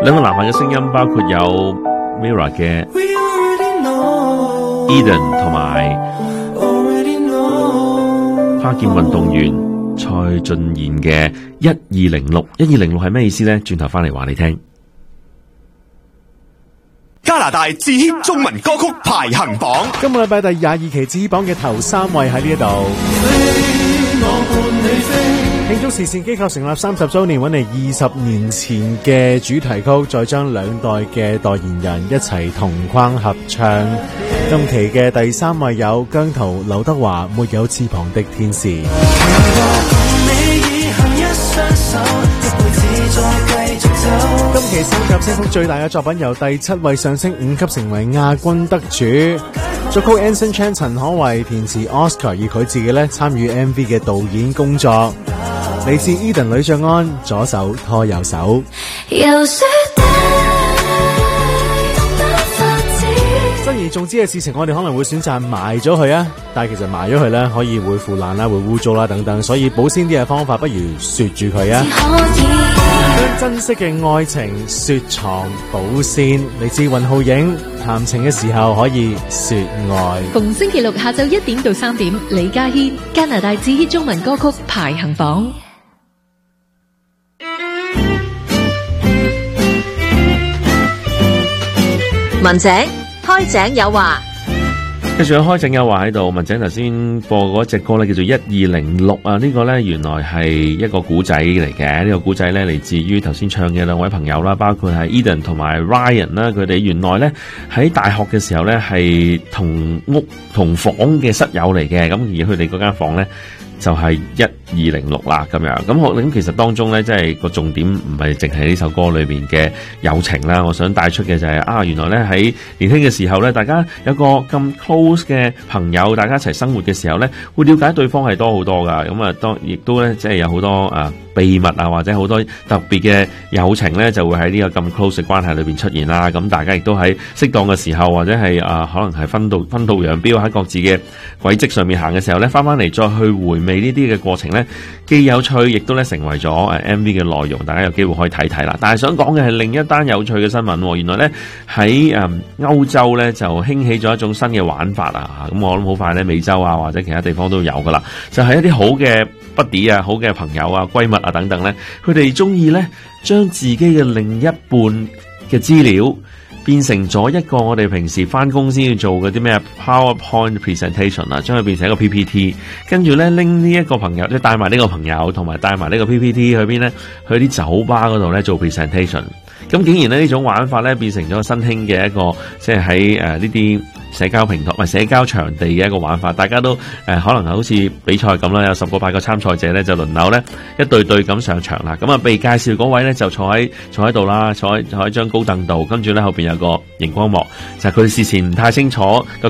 兩個男孩嘅聲音包括有 Mirror 嘅 Eden 同埋花劍運動員蔡俊彥嘅1206。1206係咩意思呢？轉頭翻嚟話你聽。 加拿大致謙中文歌曲排行榜， 今個禮拜第22期致謙榜嘅頭3位喺呢一度。慶祝時善機構成立30週年，揾嚟20年前嘅主題曲，再將兩代嘅代言人一齊同框合唱。今期嘅第3位有姜濤、劉德華，沒有翅膀的天使。今期收集升幅最大嘅作品，由第7位上升5級，成為亞軍得主。作曲 Anson Chan 陳可為，填詞 Oscar， 而佢自己咧參與 MV 嘅導演工作。嚟自 Eden 呂爵安，左手拖右手。珍而重之嘅事情，我哋可能會選擇埋咗佢啊，但係其實埋咗佢咧，可以會腐爛啦，會污糟啦等等，所以保鮮啲嘅方法，不如雪住佢啊。將珍惜嘅愛情雪藏保鮮，嚟自雲浩影，談情嘅時候可以說愛。 逢星期六下晝1點到3點，李家軒加拿大致謙中文歌曲排行榜。 文井開井有話， 跟住開井有話喺度。文井頭先播嗰隻歌咧，叫做1206啊。呢個咧原來係一個古仔嚟嘅。呢個古仔咧嚟自於頭先唱嘅兩位朋友啦，包括係 Eden 同埋 Ryan 啦。佢哋原來咧喺大學嘅時候咧係同房嘅室友嚟嘅。咁而佢哋嗰間房咧就係1206啦，咁樣。咁我諗其實當中咧，即係個重點唔係淨係呢首歌裏邊嘅友情啦。我想帶出嘅就係原來咧喺年輕嘅時候咧，大家有個咁 close 嘅朋友，大家一齊生活嘅時候咧，會了解對方係多好多噶。咁啊，當亦都咧，即係有好多秘密啊，或者好多特別嘅友情咧，就會喺呢個咁 close 嘅關係裏邊出現啦。咁大家亦都喺適當嘅時候，或者係可能係分道揚鑣喺各自嘅軌跡上面行嘅時候咧，翻嚟再去回味呢啲嘅過程咧，既有趣，亦都咧成為咗MV 嘅內容，大家有機會可以睇睇啦。但係想講嘅係另一單有趣嘅新聞，原來咧喺歐洲咧就興起咗一種新嘅玩法啊！咁我諗好快咧，美洲啊或者其他地方都有噶啦，就係一啲好嘅 buddy 啊、好嘅朋友啊、閨蜜啊等等咧，佢哋中意咧將自己嘅另一半嘅資料變成咗一個我哋平時翻公司要做嗰啲咩 PowerPoint presentation 啊，將佢變成一個 PPT， 跟住咧拎呢一個朋友，即係帶埋呢個朋友同埋帶埋呢個 PPT 去邊咧？去啲酒吧嗰度咧做 presentation。咁竟然咧呢種玩法咧變成咗新興嘅一個，即係喺呢啲社交平台或社交場地嘅一個玩法。大家都可能係好似比賽咁啦，有10個8個參賽者咧就輪流咧一對對咁上場啦。咁被介紹嗰位咧就坐喺度啦，坐喺張高凳度，跟住咧後邊有個熒光幕，就係佢事前唔太清楚